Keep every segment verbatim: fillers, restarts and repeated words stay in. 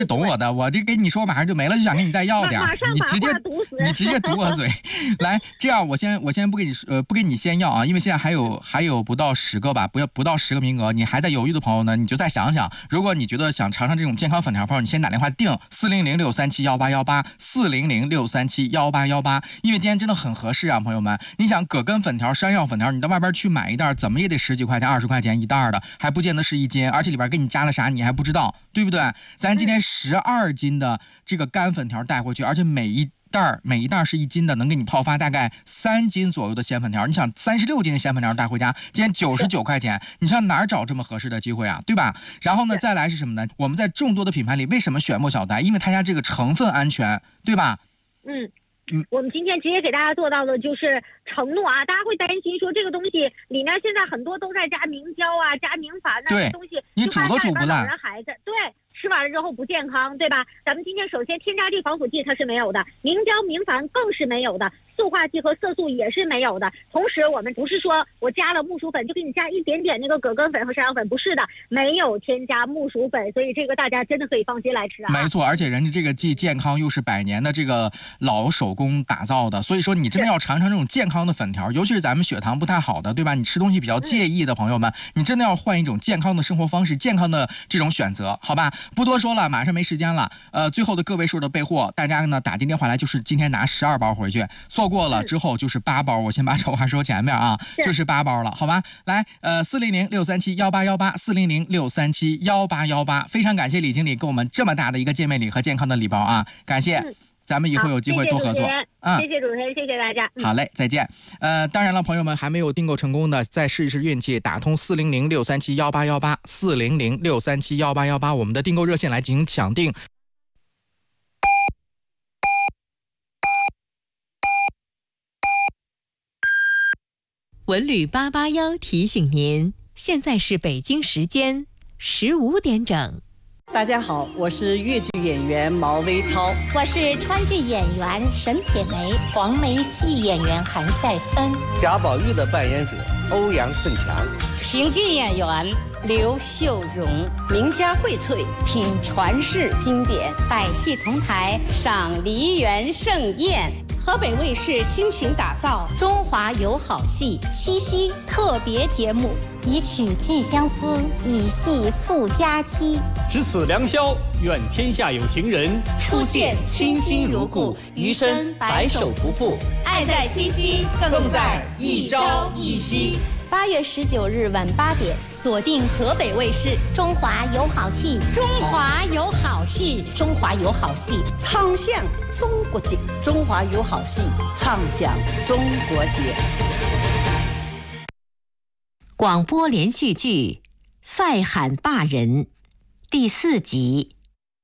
懂我的，我这跟你说马上就没了，就想跟你再要点，你直接你直接堵我嘴。来，这样我先我先不给你呃不给你先要啊，因为现在还有还有不到十个吧，不要不到十个名额，你还在犹豫的朋友呢，你就再想想，如果你觉得想尝尝这种健康粉条朋友，你先打电话定四零零六三七幺八幺八四零零六三七幺八幺八，因为今天真的很合适啊，朋友们，你想葛根粉条、山药粉条，你到外边去买一袋，怎么也得十几块钱、二十块钱一袋的，还不见得是一斤，而且里边给你加了啥你还不知道，对不对？咱今天十二斤的这个干粉条带回去，而且每一袋每一袋是一斤的，能给你泡发大概三斤左右的鲜粉条。你想三十六斤的鲜粉条带回家，今天九十九块钱，你上哪儿找这么合适的机会啊？对吧？然后呢，再来是什么呢？我们在众多的品牌里，为什么选莫小呆？因为他家这个成分安全，对吧？ 嗯。嗯，我们今天直接给大家做到的就是承诺啊，大家会担心说这个东西里面现在很多都在加明胶啊、加明矾啊，这东西你煮都煮不烂， 老人孩子对吃完了之后不健康，对吧？咱们今天首先添加剂、防腐剂它是没有的，明胶、明矾更是没有的，塑化剂和色素也是没有的。同时，我们不是说我加了木薯粉就给你加一点点那个葛根粉和山药粉，不是的，没有添加木薯粉，所以这个大家真的可以放心来吃啊。 没错，而且人家这个既健康又是百年的这个老手工打造的，所以说你真的要尝尝这种健康的粉条，尤其是咱们血糖不太好的，对吧？你吃东西比较介意的朋友们，嗯、你真的要换一种健康的生活方式，健康的这种选择，好吧？不多说了，马上没时间了。呃，最后的个位数的备货，大家呢打进电话来，就是今天拿十二包回去，错过了之后就是八包。我先把丑话说前面啊，就是八包了，好吧？来，呃，四零零六三七幺八幺八，四零零六三七幺八幺八，非常感谢李经理给我们这么大的一个见面礼和健康的礼包啊，感谢。嗯，咱们以后有机会多合作。 嗯，谢谢主持人，谢谢大家。 好嘞，再见。呃，当然了，朋友们还没有订购成功的，再试一试运气，打通四零零六三七幺八幺八，四零零六三七幺八幺八，我们的订购热线来进行抢订。 文旅八八幺提醒您，现在是北京时间十五点整。 大家好，我是粤剧演员毛薇涛， 我是川剧演员沈铁梅，黄梅戏演员韩赛芬， 贾宝玉的扮演者欧阳奋强， 评剧演员刘秀荣， 名家荟萃， 品传世经典，百戏同台， 赏梨园盛宴。 河北卫视倾情打造中华有好戏七夕特别节目，以曲寄相思，以戏赴佳期。 值此良宵，愿天下有情人初见倾心如故，余生白首不负。爱在七夕，更在一朝一夕。八月十九日晚八点，锁定河北卫视《中华有好戏》， 中华有好戏， 中华有好戏， 唱响中国节，中华有好戏，唱响中国节。 广播连续剧《赛罕坝人》第四集。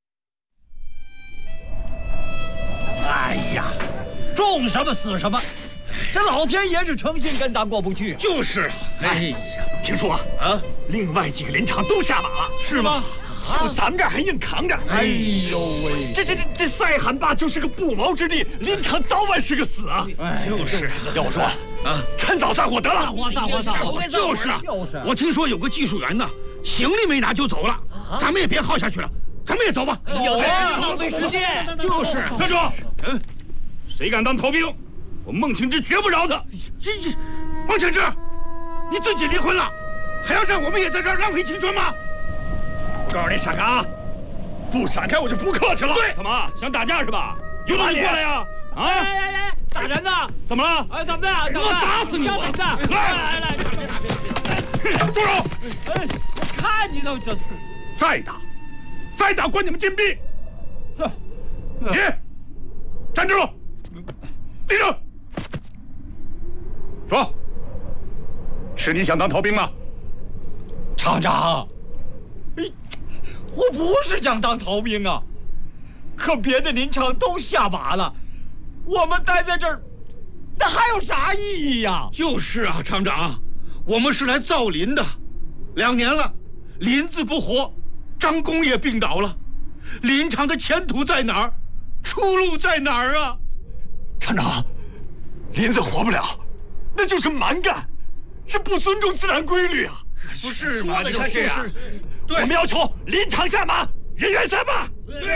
哎呀，种什么死什么！这老天爷是诚心跟咱过不去。 就是啊，哎呀，听说啊，啊，另外几个林场都下马了， 是吗？ 就咱们这儿还硬扛着。 哎呦喂， 这这这这赛罕坝就是个不毛之地，林场早晚是个死啊。 就是， 要我说啊，趁早散伙得了。 散伙，散伙，散伙。 就是啊，我听说有个技术员呢，行李没拿就走了，咱们也别耗下去了，咱们也走吧。 有啊，浪费时间。 就是， 站住！嗯，谁敢当逃兵？我孟庆之绝不饶他！ 这这，孟庆之，你自己离婚了，还要让我们也在这儿浪费青春吗？ 告诉你闪开啊！不闪开我就不客气了。 对， 怎么想打架是吧？有种你过来呀！啊！ 来来来，打人呢？ 怎么了？ 哎，怎么的？ 我打死你！ 要怎么的？ 来来来， 住手！ 哎，我看你都这， 再打，再打，关你们禁闭！你站住！立正！说，是你想当逃兵吗？ 厂长，我不是想当逃兵啊，可别的林场都下马了，我们待在这儿，那还有啥意义呀？ 就是啊，厂长，我们是来造林的，两年了，林子不活，张工也病倒了，林场的前途在哪儿？出路在哪儿啊？ 厂长，林子活不了，那就是蛮干，是不尊重自然规律啊！ 不是嘛？就是啊， 我们要求林场下马， 人员散吧。